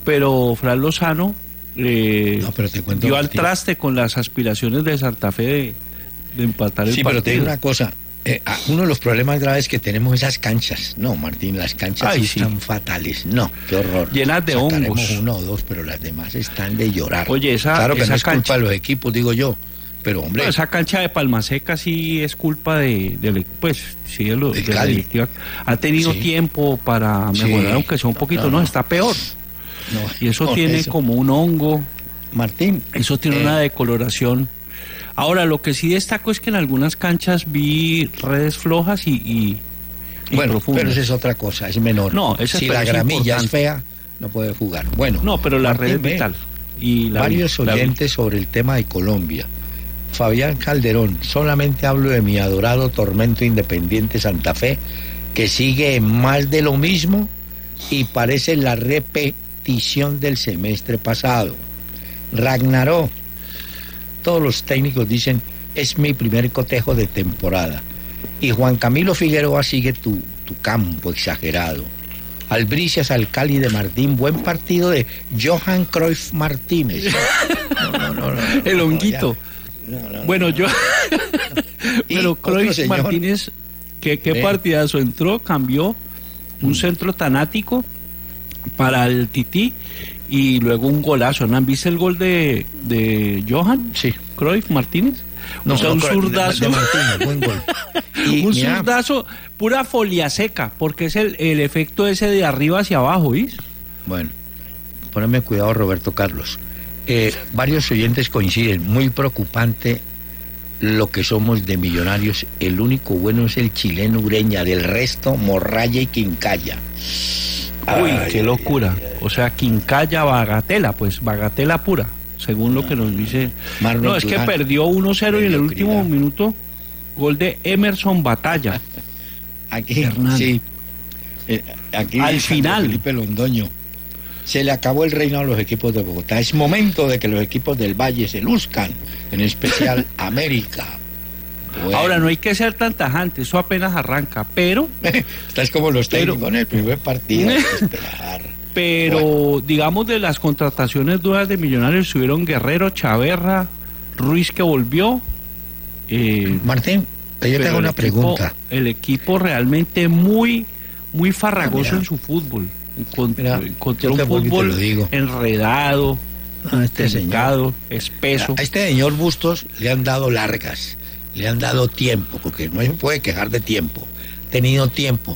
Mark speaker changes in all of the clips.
Speaker 1: pero Fran Lozano
Speaker 2: No, pero te cuento,
Speaker 1: dio al
Speaker 2: Martín.
Speaker 1: traste con las aspiraciones de Santa Fe de empatar el
Speaker 2: Sí,
Speaker 1: partido.
Speaker 2: pero te digo una cosa. Uno de los problemas graves que tenemos esas canchas. No, Martín, las canchas
Speaker 1: Ay,
Speaker 2: sí
Speaker 1: sí.
Speaker 2: están fatales. No, qué horror.
Speaker 1: Llenas de
Speaker 2: Sacaremos
Speaker 1: hongos.
Speaker 2: uno o dos, pero las demás están de llorar.
Speaker 1: Oye,
Speaker 2: claro que
Speaker 1: esa
Speaker 2: no es
Speaker 1: cancha,
Speaker 2: culpa de los equipos, digo yo. Pero, hombre,
Speaker 1: no, esa cancha de Palmaseca sí es culpa pues, sí, de la
Speaker 2: Cali.
Speaker 1: directiva. Ha tenido
Speaker 2: Sí.
Speaker 1: tiempo para
Speaker 2: Sí.
Speaker 1: mejorar, aunque sea un poquito, no, está peor.
Speaker 2: no,
Speaker 1: Y eso
Speaker 2: no,
Speaker 1: tiene como un hongo,
Speaker 2: Martín,
Speaker 1: eso tiene una decoloración. Ahora, lo que sí destaco es que en algunas canchas vi redes flojas y
Speaker 2: bueno,
Speaker 1: profundas.
Speaker 2: pero esa es otra cosa, es menor.
Speaker 1: No, esa
Speaker 2: si
Speaker 1: pero
Speaker 2: la
Speaker 1: es
Speaker 2: gramilla es
Speaker 1: importante.
Speaker 2: fea, no puede jugar. Bueno,
Speaker 1: No, pero la
Speaker 2: Martín,
Speaker 1: red es
Speaker 2: ve,
Speaker 1: vital. Y
Speaker 2: varios oyentes sobre el tema de Colombia. Fabián Calderón, solamente hablo de mi adorado Tormento Independiente Santa Fe, que sigue en más de lo mismo y parece la repetición del semestre pasado. Ragnaró, todos los técnicos dicen, es mi primer cotejo de temporada. Y Juan Camilo Figueroa sigue tu campo exagerado. Albricias al Cali de Martín, buen partido de Johan Cruyff Martínez. No,
Speaker 1: el honguito. Bueno, yo... Pero
Speaker 2: otro
Speaker 1: Cruyff
Speaker 2: señor.
Speaker 1: Martínez, ¿qué
Speaker 2: Ve.
Speaker 1: partidazo entró? Cambió un centro tanático para el Tití y luego un golazo. ¿No han visto el gol de Johan?
Speaker 2: Sí.
Speaker 1: Cruyff Martínez.
Speaker 2: No,
Speaker 1: o sea, un
Speaker 2: de
Speaker 1: zurdazo.
Speaker 2: Martínez, buen gol. Y
Speaker 1: Un
Speaker 2: mira,
Speaker 1: zurdazo, pura folia seca, porque es el efecto ese de arriba hacia abajo, ¿viste?
Speaker 2: bueno, poneme cuidado, Roberto Carlos. Varios oyentes coinciden, muy preocupante lo que somos de Millonarios. El único bueno es el chileno Ureña, del resto Morralla y Quincaya.
Speaker 1: Uy,
Speaker 2: Ay,
Speaker 1: qué locura. O sea, Quincaya, bagatela, pues bagatela pura, según lo que nos dice.
Speaker 2: Marlon
Speaker 1: No, es que
Speaker 2: Durán.
Speaker 1: perdió 1-0 y en el último
Speaker 2: Mediocridad.
Speaker 1: minuto, gol de Emerson Batalla.
Speaker 2: Aquí,
Speaker 1: Hernán.
Speaker 2: sí. Aquí
Speaker 1: Al
Speaker 2: dice
Speaker 1: final.
Speaker 2: Felipe Londoño. Se le acabó el reino a los equipos de Bogotá. Es momento de que los equipos del Valle se luzcan, en especial América. Bueno.
Speaker 1: Ahora, no hay que ser tan tajante, eso apenas arranca, pero
Speaker 2: Estás como los
Speaker 1: Pero-
Speaker 2: técnicos en el primer partido. Hay que esperar.
Speaker 1: digamos, de las contrataciones duras de Millonarios estuvieron Guerrero, Chaverra, Ruiz que volvió.
Speaker 2: Martín, yo te
Speaker 1: Pero
Speaker 2: hago una
Speaker 1: el equipo-
Speaker 2: pregunta.
Speaker 1: El equipo realmente muy farragoso
Speaker 2: Mira.
Speaker 1: en su fútbol.
Speaker 2: Mira,
Speaker 1: Encontró
Speaker 2: yo te
Speaker 1: un
Speaker 2: vuelvo y te
Speaker 1: fútbol
Speaker 2: lo digo.
Speaker 1: enredado,
Speaker 2: A este señor,
Speaker 1: delicado, espeso.
Speaker 2: a este señor Bustos le han dado largas, le han dado tiempo, porque no se puede quejar de tiempo. Ha tenido tiempo.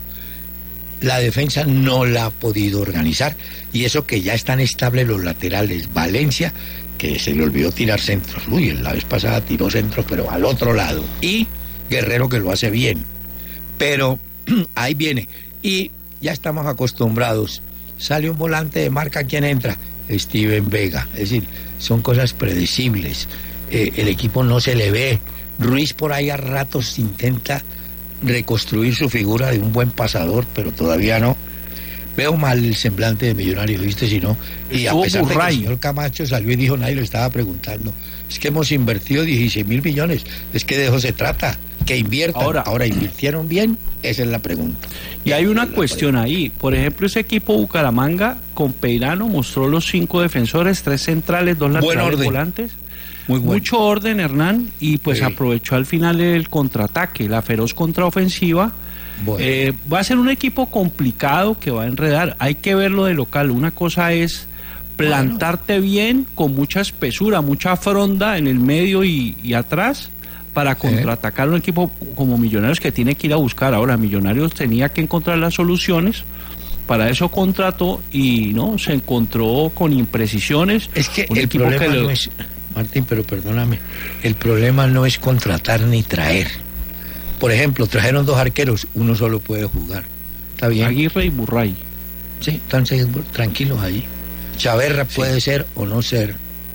Speaker 2: La defensa no la ha podido organizar, y eso que ya están estables los laterales. Valencia, que se le olvidó tirar centros. Uy, la vez pasada tiró centros, pero al otro lado. Y Guerrero, que lo hace bien. Pero ahí viene. Y ya estamos acostumbrados. Sale un volante de marca, ¿quién entra? Steven Vega. Es decir, son cosas predecibles. El equipo no se le ve. Ruiz por ahí a ratos intenta reconstruir su figura de un buen pasador, pero todavía no. Veo mal el semblante de Millonarios, ¿viste? Si no, y a
Speaker 1: Estuvo
Speaker 2: pesar de que
Speaker 1: Burray.
Speaker 2: el señor Camacho salió y dijo, nadie lo estaba preguntando, es que hemos invertido 16.000 millones, es que de eso se trata, que inviertan. Ahora ¿invirtieron bien? Esa es la pregunta.
Speaker 1: Y hay una cuestión ahí. Por ejemplo, ese equipo Bucaramanga con Peirano mostró los 5 defensores, 3 centrales, 2
Speaker 2: Buen
Speaker 1: laterales
Speaker 2: orden.
Speaker 1: volantes.
Speaker 2: Muy bueno.
Speaker 1: Mucho orden, Hernán, y pues
Speaker 2: Sí.
Speaker 1: aprovechó al final el contraataque, la feroz contraofensiva.
Speaker 2: Bueno.
Speaker 1: Va a ser un equipo complicado que va a enredar. Hay que verlo de local. Una cosa es plantarte bien, con mucha espesura, mucha fronda en el medio y atrás, para contraatacar un equipo como Millonarios que tiene que ir a buscar. Ahora, Millonarios tenía que encontrar las soluciones. Para eso contrató y no se encontró con imprecisiones.
Speaker 2: Es que
Speaker 1: un
Speaker 2: el
Speaker 1: equipo
Speaker 2: problema
Speaker 1: que
Speaker 2: no es, Martín, pero perdóname, el problema no es contratar ni traer. Por ejemplo, trajeron 2 arqueros, uno solo puede jugar. ¿Está bien?
Speaker 1: Aguirre y Burray.
Speaker 2: Sí, entonces tranquilos allí. Chaverra puede ser o no ser.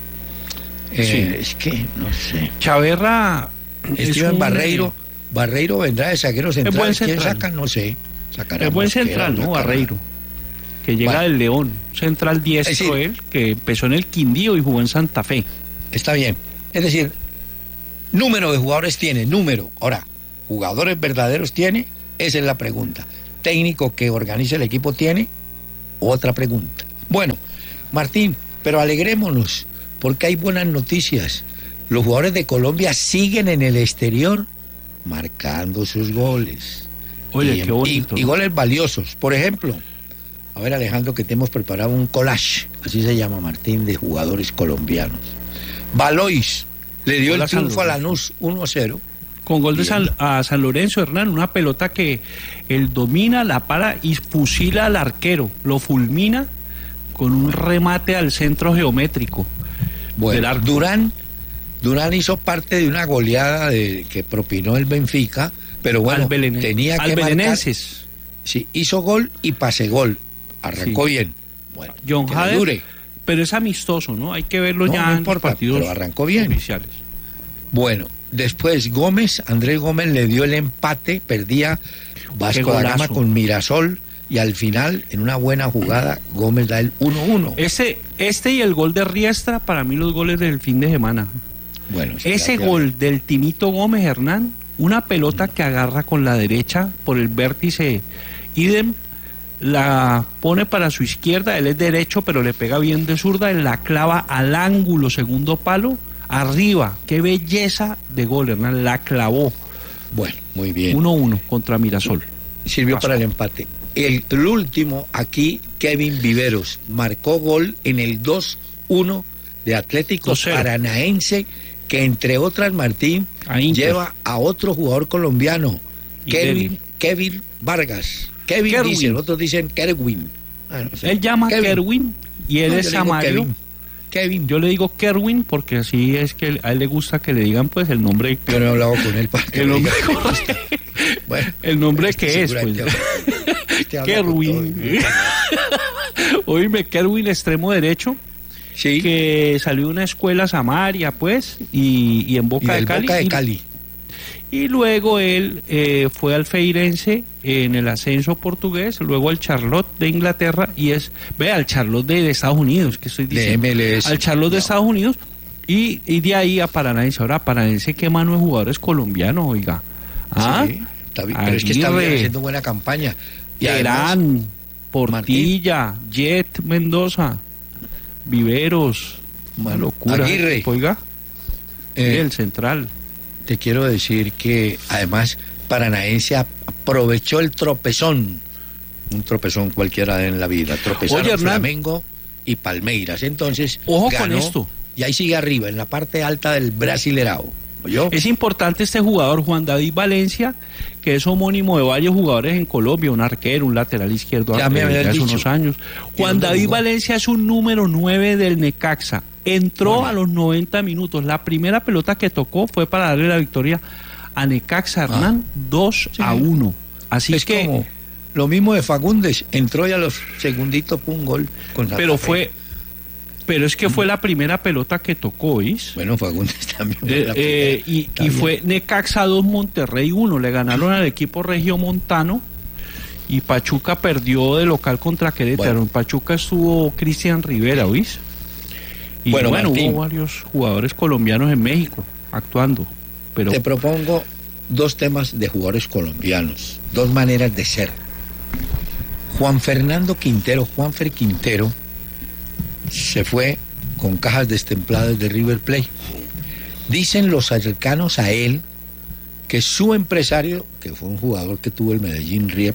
Speaker 1: Sí.
Speaker 2: Es que, no sé.
Speaker 1: Chaverra.
Speaker 2: Esteban Barreiro vendrá de zaguero central.
Speaker 1: buen
Speaker 2: ¿Quién
Speaker 1: central.
Speaker 2: saca? No sé. Sacará
Speaker 1: Es buen
Speaker 2: Mosquera,
Speaker 1: central, ¿no?
Speaker 2: sacará.
Speaker 1: Barreiro. Que llega
Speaker 2: Bueno.
Speaker 1: del León. Central diestro él, que empezó en el Quindío y jugó en Santa Fe.
Speaker 2: Está bien. Es decir, número de jugadores tiene, número. Ahora, ¿jugadores verdaderos tiene? Esa es la pregunta. ¿Técnico que organice el equipo tiene? Otra pregunta. Bueno, Martín, pero alegrémonos, porque hay buenas noticias. Los jugadores de Colombia siguen en el exterior marcando sus goles.
Speaker 1: Oye, qué bonito.
Speaker 2: Y goles valiosos. Por ejemplo, a ver, Alejandro, que te hemos preparado un collage, así se llama, Martín, de jugadores colombianos. Valois le dio el triunfo a Lanús 1-0.
Speaker 1: Con gol de San Lorenzo, Hernán, una pelota que él domina, la para y fusila al arquero, lo fulmina con un remate al centro geométrico.
Speaker 2: Bueno, Durán hizo parte de una goleada que propinó el Benfica, pero bueno, tenía que marcar. Sí, hizo gol y pase gol. Arrancó bien. Bueno,
Speaker 1: John Hader, pero es amistoso, ¿no? Hay que verlo ya en los partidos
Speaker 2: pero arrancó bien.
Speaker 1: Oficiales.
Speaker 2: Bueno, después Andrés Gómez le dio el empate, perdía Vasco da Gama con Mirasol y al final, en una buena jugada, Gómez da el 1-1.
Speaker 1: Este y el gol de Riestra, para mí los goles del fin de semana.
Speaker 2: Bueno,
Speaker 1: ese gol del Tinito Gómez, Hernán, una pelota que agarra con la derecha por el vértice idem, la pone para su izquierda, él es derecho, pero le pega bien de zurda, y la clava al ángulo, segundo palo, arriba. Qué belleza de gol, Hernán, la clavó.
Speaker 2: Bueno, muy bien.
Speaker 1: 1-1 contra Mirasol.
Speaker 2: Sirvió para el empate. El último aquí, Kevin Viveros, marcó gol en el 2-1 de Atlético Paranaense, que entre otras, Martín, lleva a otro jugador colombiano, Kevin Vargas. Kevin dicen, otros dicen Kerwin.
Speaker 1: No sé. Él llama Kerwin y él es Samario.
Speaker 2: Kevin.
Speaker 1: Yo le digo Kerwin porque así es que a él le gusta que le digan pues el nombre.
Speaker 2: Yo no he hablado con él para que
Speaker 1: el nombre bueno, el nombre que es pues. Kerwin. Oíme, Kerwin, extremo derecho.
Speaker 2: Sí.
Speaker 1: Que salió de una escuela Samaria pues y en Boca de Cali. Y luego él fue al Feirense en el ascenso portugués, luego al Charlotte de Inglaterra al Charlotte de Estados Unidos, que estoy diciendo.
Speaker 2: De MLS.
Speaker 1: Al Charlotte de Estados Unidos y de ahí a Paranaense. Ahora, Paranaense, qué mano de jugadores colombianos, oiga.
Speaker 2: Sí, está bien, pero es que está haciendo buena campaña.
Speaker 1: Y Terán, Portilla, Martín. Jet Mendoza, Viveros, una locura.
Speaker 2: Aguirre.
Speaker 1: Oiga, el central.
Speaker 2: Te quiero decir que además Paranaense aprovechó el tropezón, un tropezón cualquiera en la vida, tropezaron Flamengo y Palmeiras, entonces
Speaker 1: ojo
Speaker 2: ganó,
Speaker 1: con esto.
Speaker 2: Y ahí sigue arriba, en la parte alta del Brasilerao. ¿Oyó?
Speaker 1: Es importante este jugador, Juan David Valencia, que es homónimo de varios jugadores en Colombia, un arquero, un lateral izquierdo hace unos años. Juan David Valencia es un número 9 del Necaxa. Entró a los 90 minutos. La primera pelota que tocó fue para darle la victoria a Necaxa, Hernán, 2-1. Así
Speaker 2: es
Speaker 1: que
Speaker 2: como lo mismo de Fagundes, entró y a los segunditos fue un gol con la
Speaker 1: pero es que fue la primera pelota que tocó, ¿oís?
Speaker 2: Bueno, Fagundes también.
Speaker 1: Y fue Necaxa 2, Monterrey 1. Le ganaron al equipo regiomontano y Pachuca perdió de local contra Querétaro. Bueno. En Pachuca estuvo Cristian Rivera, ¿oís? Y bueno, Martín, hubo varios jugadores colombianos en México actuando. Pero
Speaker 2: te propongo dos temas de jugadores colombianos, dos maneras de ser. Juanfer Quintero, se fue con cajas destempladas de River Plate. Dicen los cercanos a él que su empresario, que fue un jugador que tuvo el Medellín Riep,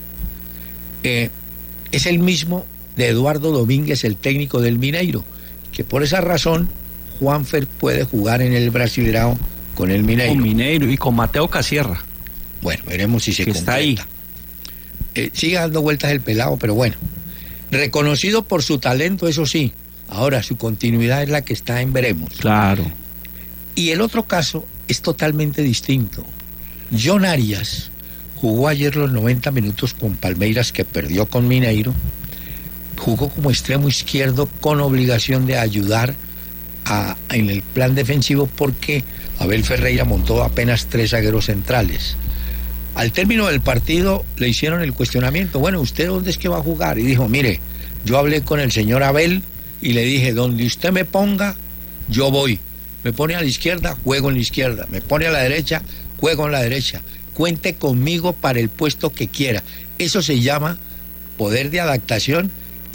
Speaker 2: es el mismo de Eduardo Domínguez, el técnico del Mineiro, que por esa razón Juanfer puede jugar en el Brasileirao con el Mineiro.
Speaker 1: Con Mineiro y con Mateo Casierra.
Speaker 2: Bueno, veremos si se completa.
Speaker 1: Está ahí.
Speaker 2: Sigue dando vueltas el pelado, pero bueno. Reconocido por su talento, eso sí. Ahora, su continuidad es la que está en veremos.
Speaker 1: Claro.
Speaker 2: Y el otro caso es totalmente distinto. John Arias jugó ayer los 90 minutos con Palmeiras, que perdió con Mineiro. Jugó como extremo izquierdo con obligación de ayudar en el plan defensivo porque Abel Ferreira montó apenas 3 zagueros centrales. Al término del partido le hicieron el cuestionamiento, bueno, ¿usted dónde es que va a jugar? Y dijo, mire, yo hablé con el señor Abel y le dije, donde usted me ponga, yo voy. Me pone a la izquierda, juego en la izquierda. Me pone a la derecha, juego en la derecha. Cuente conmigo para el puesto que quiera. Eso se llama poder de adaptación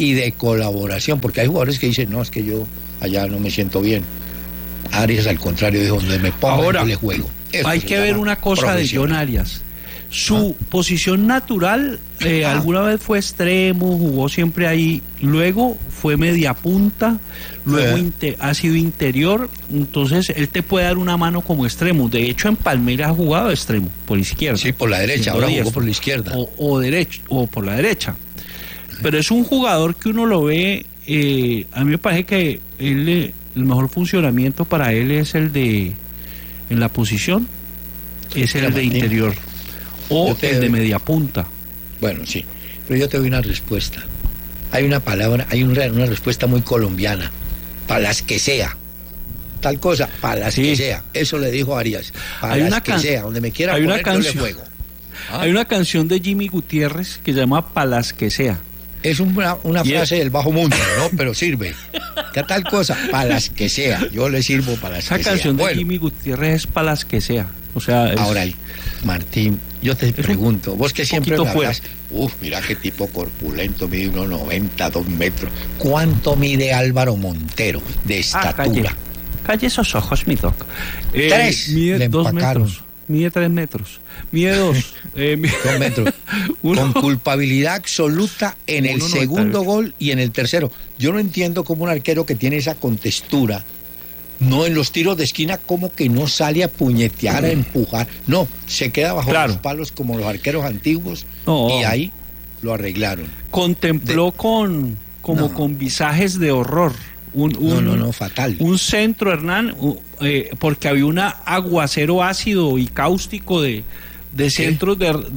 Speaker 2: y de colaboración, porque hay jugadores que dicen, no, es que yo allá no me siento bien. Arias, al contrario, dijo, donde me ponga,
Speaker 1: ahora,
Speaker 2: yo le juego. Eso
Speaker 1: hay que ver una cosa de John Arias. Su posición natural, alguna vez fue extremo, jugó siempre ahí, luego fue media punta, luego ha sido interior, entonces él te puede dar una mano como extremo. De hecho, en Palmeiras ha jugado de extremo, por izquierda.
Speaker 2: Sí, por la derecha, ahora jugó por la izquierda.
Speaker 1: O por la derecha. Pero es un jugador que uno lo ve, a mí me parece que el mejor funcionamiento para él es el de, en la posición, es el de interior. O el de media punta.
Speaker 2: Bueno, sí, pero yo te doy una respuesta. Hay una palabra, hay una respuesta muy colombiana. Para las que sea. Tal cosa, para las que sea. Eso le dijo Arias. Para las que sea, donde me quiera poner, yo le juego.
Speaker 1: Hay una canción de Jimmy Gutiérrez que se llama Pa' las que sea.
Speaker 2: Es una frase del bajo mundo, ¿no? Pero sirve. ¿Qué tal cosa? Para las que sea. Yo le sirvo para las que sea.
Speaker 1: Esa canción de Jimmy Gutiérrez es para las que sea. O sea,
Speaker 2: ahora, Martín, yo te pregunto, vos que siempre me hablas, mira qué tipo corpulento, mide 1,90, 2 metros. ¿Cuánto mide Álvaro Montero de estatura?
Speaker 1: Calle esos ojos, mi doc.
Speaker 2: 3.
Speaker 1: Mide 2 metros. Mide 3 metros. Mide 2.
Speaker 2: 2 metros. Con culpabilidad absoluta en el segundo gol y en el tercero. Yo no entiendo cómo un arquero que tiene esa contextura, no en los tiros de esquina, como que no sale a puñetear, a empujar. No, se queda bajo los palos como los arqueros antiguos y ahí lo arreglaron.
Speaker 1: Contempló con visajes de horror.
Speaker 2: Fatal.
Speaker 1: Un centro, Hernán, porque había un aguacero ácido y cáustico de centros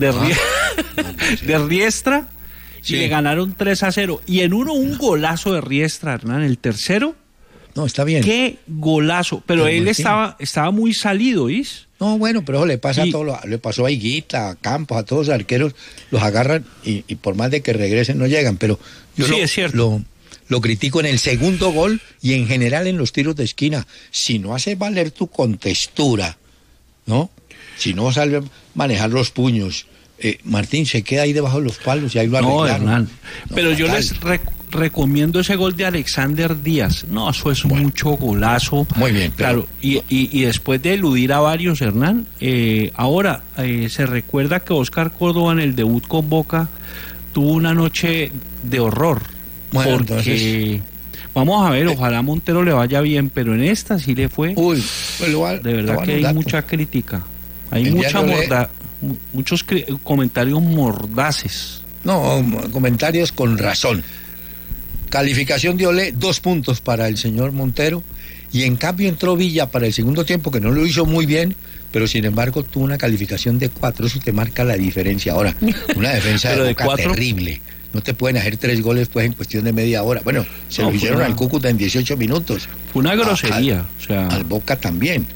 Speaker 1: de Riestra, y le ganaron 3-0. Y en un golazo de Riestra, Hernán, el tercero.
Speaker 2: No, está bien.
Speaker 1: Qué golazo. Pero él estaba muy salido, ¿is?
Speaker 2: No, bueno, pero le pasa a todos, le pasó a Higuita, a Campos, a todos los arqueros, los agarran y por más de que regresen no llegan. Pero yo
Speaker 1: es cierto.
Speaker 2: Lo critico en el segundo gol y en general en los tiros de esquina. Si no haces valer tu contextura, ¿no? Si no sabes manejar los puños, Martín se queda ahí debajo de los palos y ahí lo arreglaron.
Speaker 1: Hernán. Pero yo les recomiendo ese gol de Alexander Díaz. No, eso es mucho golazo.
Speaker 2: Muy bien.
Speaker 1: Claro, y después de eludir a varios, Hernán, ahora se recuerda que Oscar Córdoba en el debut con Boca tuvo una noche de horror.
Speaker 2: Bueno,
Speaker 1: porque
Speaker 2: entonces,
Speaker 1: vamos a ver, ojalá a Montero le vaya bien, pero en esta sí le fue. De verdad que hay mucha crítica. Hay muchos comentarios mordaces.
Speaker 2: No, comentarios con razón. Calificación de Olé, 2 puntos para el señor Montero, y en cambio entró Villa para el segundo tiempo, que no lo hizo muy bien, pero sin embargo tuvo una calificación de 4, eso te marca la diferencia. Ahora, una defensa de Boca terrible. No te pueden hacer 3 goles pues en cuestión de media hora. Bueno, se lo hicieron al Cúcuta en 18 minutos.
Speaker 1: Fue una grosería.
Speaker 2: Al Boca también.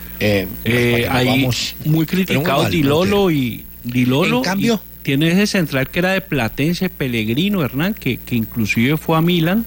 Speaker 1: Ahí muy criticado Dilolo y Dilolo.
Speaker 2: En cambio,
Speaker 1: tiene ese central que era de Platense, Pellegrino, Hernán, que inclusive fue a Milan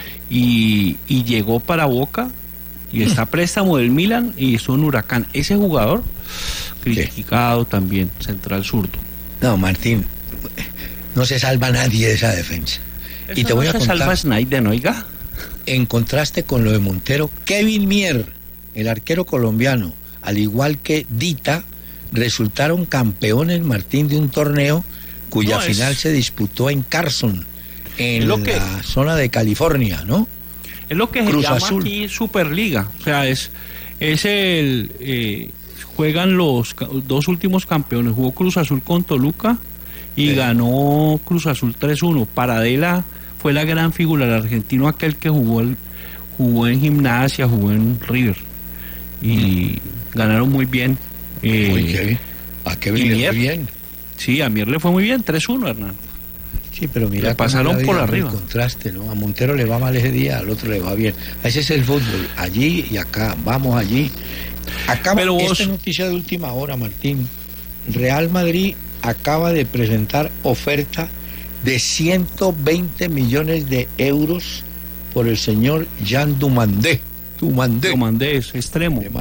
Speaker 1: y llegó para Boca y está a préstamo del Milan y es un Huracán. Ese jugador criticado también, central zurdo.
Speaker 2: No, Martín, no se salva nadie de esa defensa. Y te voy a contar.
Speaker 1: Salva Snyder, oiga.
Speaker 2: En contraste con lo de Montero, Kevin Mier, el arquero colombiano, al igual que Dita, resultaron campeones, Martín, de un torneo cuya final se disputó en Carson, en la zona de California, ¿no?
Speaker 1: Es lo que
Speaker 2: Cruz
Speaker 1: se llama
Speaker 2: Azul.
Speaker 1: aquí Superliga. O sea, juegan los 2 últimos campeones. Jugó Cruz Azul con Toluca y ganó Cruz Azul 3-1. Paradela fue la gran figura, el argentino aquel que jugó en Gimnasia, jugó en River. Y ganaron muy bien.
Speaker 2: ¿A Kevin le fue bien?
Speaker 1: Sí, a Mier le fue muy bien, 3-1, Hernán.
Speaker 2: Sí, pero mira,
Speaker 1: le pasaron por arriba.
Speaker 2: El contraste, ¿no? A Montero le va mal ese día, al otro le va bien. Ese es el fútbol, allí y acá, vamos allí. Esta noticia de última hora, Martín. Real Madrid acaba de presentar oferta de 120 millones de euros por el señor Jean Dumandé.
Speaker 1: Dumandé es extremo. Que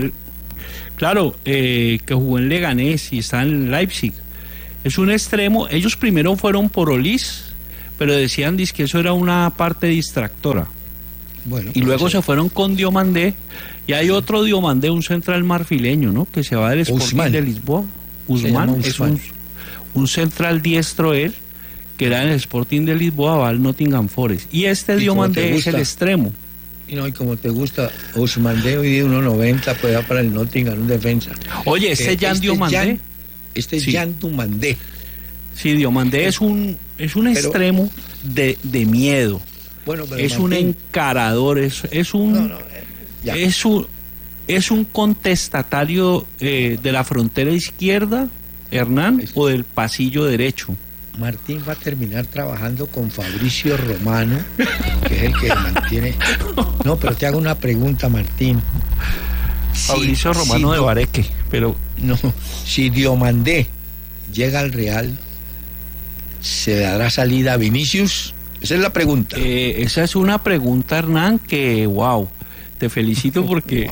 Speaker 1: jugó en Leganés y está en Leipzig. Es un extremo. Ellos primero fueron por Olís, pero decían que eso era una parte distractora.
Speaker 2: Bueno,
Speaker 1: Y luego se fueron con Diomandé, y hay otro Diomandé, un central marfileño, ¿no? Que se va del Sporting
Speaker 2: Usman.
Speaker 1: de Lisboa. Usman es un central diestro él, que era en el Sporting de Lisboa, va al Nottingham Forest. Y este
Speaker 2: ¿Y
Speaker 1: Diomandé
Speaker 2: cómo te
Speaker 1: es el
Speaker 2: gusta?
Speaker 1: extremo.
Speaker 2: Y como te gusta, Usmandeo y de 1.90 pues va para el Nottingham, un defensa.
Speaker 1: Oye, Jan Diomandé.
Speaker 2: Este es
Speaker 1: Sí.
Speaker 2: Jan Diomandé.
Speaker 1: Sí, Diomandé es un extremo de miedo.
Speaker 2: Bueno, pero
Speaker 1: Es un
Speaker 2: Martín,
Speaker 1: encarador, es un...
Speaker 2: ya.
Speaker 1: Es un contestatario de la frontera izquierda, Hernán, o del pasillo derecho.
Speaker 2: Martín va a terminar trabajando con Fabricio Romano, que es el que mantiene... No, pero te hago una pregunta, Martín.
Speaker 1: Fabricio Romano de Bareque, pero...
Speaker 2: No, si Diomandé llega al Real, ¿se dará salida a Vinicius? Esa es la pregunta.
Speaker 1: Esa es una pregunta, Hernán, que, wow, te felicito porque...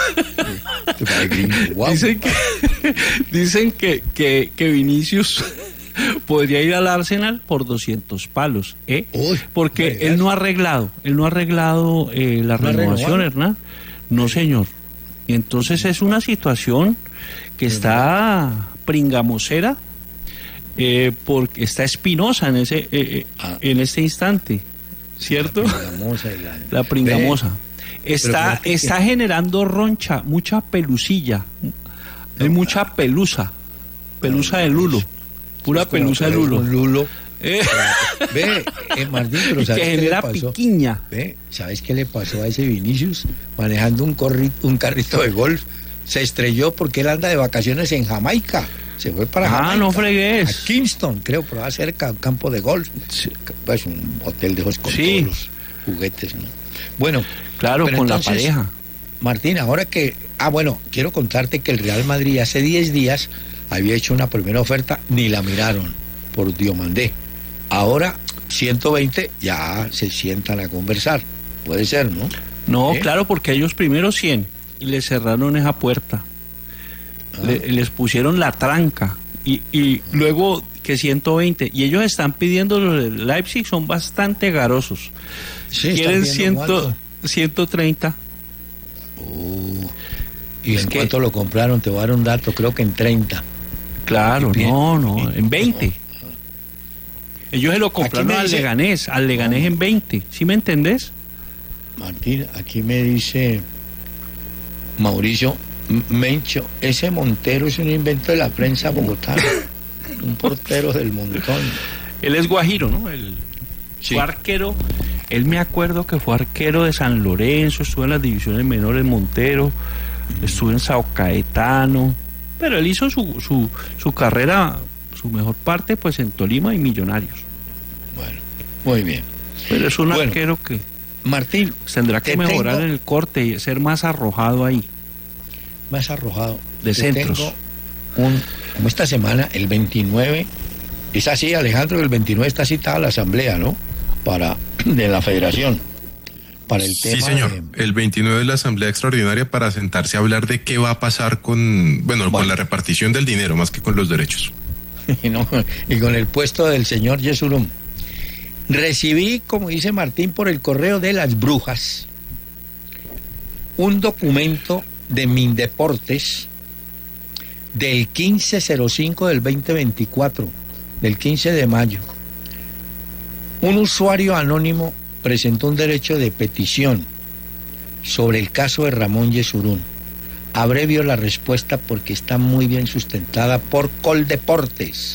Speaker 2: Wow.
Speaker 1: Dicen que Vinicius podría ir al Arsenal por 200 palos, ¿eh?
Speaker 2: Uy,
Speaker 1: porque
Speaker 2: ¿verdad?
Speaker 1: él no ha arreglado la renovación, Hernán. No, señor. Y entonces es una situación que está pringamosera, porque está espinosa en en este instante, ¿cierto? La pringamosa. Está generando roncha, mucha pelusilla, hay mucha pelusa de lulo, pura pelusa de lulo.
Speaker 2: Un lulo. Ve, Martín, pero
Speaker 1: Y
Speaker 2: ¿sabes
Speaker 1: que
Speaker 2: qué le
Speaker 1: genera
Speaker 2: pasó?
Speaker 1: piquiña.
Speaker 2: Ve, ¿sabes qué le pasó a ese Vinicius? Manejando un carrito de golf, se estrelló porque él anda de vacaciones en Jamaica. Se fue para Jamaica.
Speaker 1: No fregues.
Speaker 2: A Kingston, creo, pero va cerca, un campo de golf.
Speaker 1: Sí.
Speaker 2: Pues un hotel de esos con
Speaker 1: Sí.
Speaker 2: todos los juguetes, ¿no? Bueno,
Speaker 1: Claro,
Speaker 2: pero
Speaker 1: con
Speaker 2: entonces,
Speaker 1: la pareja.
Speaker 2: Martín, ahora que... bueno, quiero contarte que el Real Madrid hace 10 días había hecho una primera oferta, ni la miraron, por Diomandé. Ahora, 120, ya se sientan a conversar. Puede ser, ¿no?
Speaker 1: No, claro, porque ellos primero 100 y le cerraron esa puerta. Les pusieron la tranca y luego que 120. Y ellos están pidiendo, los de Leipzig son bastante garosos.
Speaker 2: Sí,
Speaker 1: Quieren
Speaker 2: están pidiendo cuánto.
Speaker 1: 130.
Speaker 2: ¿Y en cuánto lo compraron? Te voy a dar un dato, creo que en 30.
Speaker 1: Claro, en 20. Ellos se lo compraron al Leganés en 20. ¿Sí me entendés?
Speaker 2: Martín, aquí me dice Mauricio Mencho, ese Montero es un invento de la prensa bogotana. Un portero del montón.
Speaker 1: Él es guajiro, ¿no? Fue arquero. Él me acuerdo que fue arquero de San Lorenzo, estuvo en las divisiones menores Montero, estuvo en Sao Caetano, pero él hizo su carrera, su mejor parte, pues en Tolima y Millonarios.
Speaker 2: Bueno, muy bien.
Speaker 1: Pero es un arquero que
Speaker 2: Martín
Speaker 1: tendrá que mejorar en el corte y ser más arrojado ahí.
Speaker 2: Más arrojado.
Speaker 1: De centros.
Speaker 2: Como esta semana, el 29, es así, Alejandro, el 29 está citada la asamblea, ¿no? De la federación. Para el tema.
Speaker 3: Sí, señor. El 29 es la asamblea extraordinaria para sentarse a hablar de qué va a pasar con la repartición del dinero, más que con los derechos.
Speaker 2: Y con el puesto del señor Yesurum. Recibí, como dice Martín, por el correo de las brujas, un documento de Mindeportes del 1505 del 2024, del 15 de mayo. Un usuario anónimo presentó un derecho de petición sobre el caso de Ramón Yesurún. Abrevio la respuesta porque está muy bien sustentada por Coldeportes.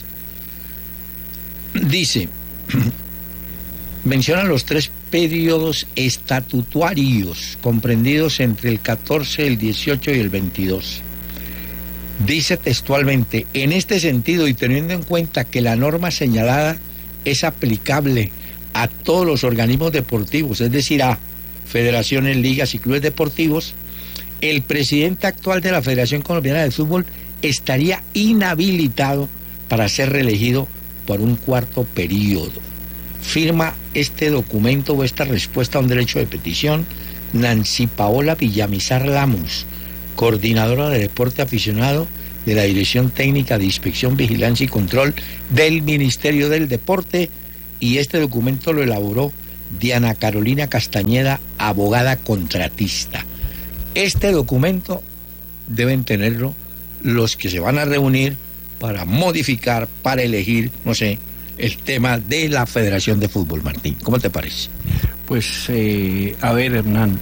Speaker 2: Dice, menciona los 3 periodos estatutarios comprendidos entre el 14, el 18 y el 22. Dice textualmente, en este sentido y teniendo en cuenta que la norma señalada es aplicable a todos los organismos deportivos, es decir, a federaciones, ligas y clubes deportivos, el presidente actual de la Federación Colombiana de Fútbol estaría inhabilitado para ser reelegido por un 4º periodo. Firma este documento o esta respuesta a un derecho de petición Nancy Paola Villamizar Lamus, coordinadora de deporte aficionado de la Dirección Técnica de Inspección, Vigilancia y Control del Ministerio del Deporte, y este documento lo elaboró Diana Carolina Castañeda, abogada contratista. Este documento deben tenerlo los que se van a reunir para modificar, para elegir, no sé, el tema de la Federación de Fútbol, Martín. ¿Cómo te parece?
Speaker 1: Pues, a ver, Hernán,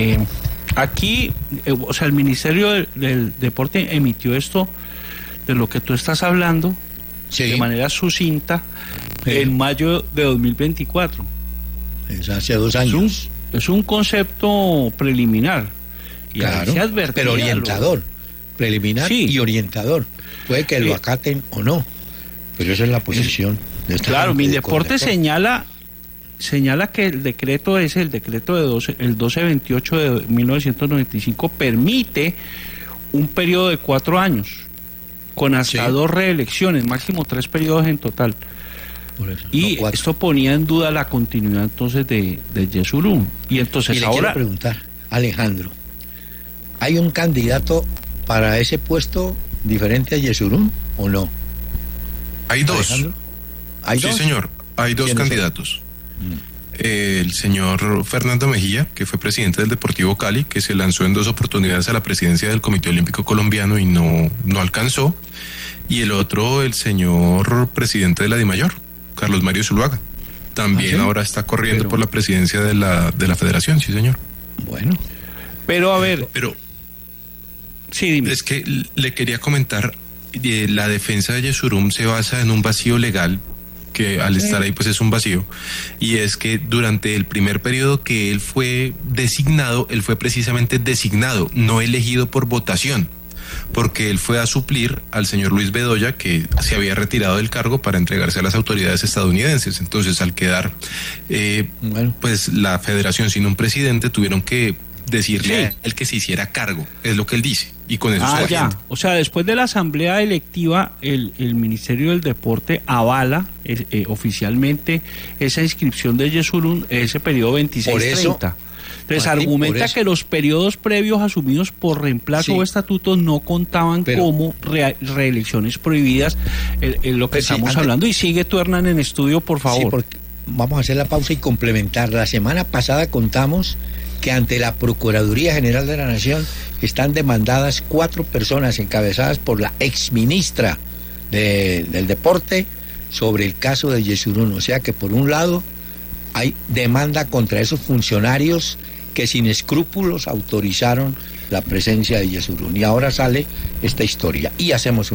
Speaker 1: aquí, o sea, el Ministerio del Deporte emitió esto de lo que tú estás hablando, sí, de manera sucinta, sí, en mayo de 2024.
Speaker 2: Es hace 2 años.
Speaker 1: Es un concepto preliminar. Y
Speaker 2: claro, pero orientador. Preliminar, sí, y orientador. Puede que lo acaten o no, pero esa es la posición de esta.
Speaker 1: Claro, Mindeporte señala que el decreto es el decreto de 1228 de 1995, permite un periodo de 4 años, con hasta 2 reelecciones, máximo 3 periodos en total. Por eso, y no, esto ponía en duda la continuidad entonces de Yesurún. Y entonces
Speaker 2: le
Speaker 1: ahora
Speaker 2: quiero preguntar, Alejandro, ¿hay un candidato para ese puesto diferente a Yesurún o no?
Speaker 3: Hay 2.
Speaker 2: ¿Hay 2?
Speaker 3: Sí, señor, hay 2 candidatos. El señor Fernando Mejía, que fue presidente del Deportivo Cali, que se lanzó en 2 oportunidades a la presidencia del Comité Olímpico Colombiano y no alcanzó. Y el otro, el señor presidente de la DIMAYOR, Carlos Mario Zuluaga. También ahora está corriendo por la presidencia de la federación, sí, señor.
Speaker 2: Bueno.
Speaker 1: Pero a ver. Sí, dime.
Speaker 3: Es que le quería comentar, la defensa de Yesurún se basa en un vacío legal, que al estar ahí pues es un vacío, y es que durante el primer periodo que él fue designado, él fue precisamente designado, no elegido por votación, porque él fue a suplir al señor Luis Bedoya, que se había retirado del cargo para entregarse a las autoridades estadounidenses. Entonces, al quedar pues la federación sin un presidente, tuvieron que decirle a él que se hiciera cargo, es lo que él dice, y con eso se va.
Speaker 1: O sea, después de la asamblea electiva, el Ministerio del Deporte avala oficialmente esa inscripción de Yesurún, ese periodo 26-30. Entonces argumenta que los periodos previos asumidos por reemplazo o estatutos no contaban como reelecciones prohibidas, en lo que estamos hablando. Y sigue tú, Hernán, en estudio, por favor.
Speaker 2: Sí, porque vamos a hacer la pausa y complementar. La semana pasada contamos que ante la Procuraduría General de la Nación están demandadas 4 personas encabezadas por la exministra del Deporte sobre el caso de Yesurún. O sea que por un lado hay demanda contra esos funcionarios que sin escrúpulos autorizaron la presencia de Yesurún. Y ahora sale esta historia. Y hacemos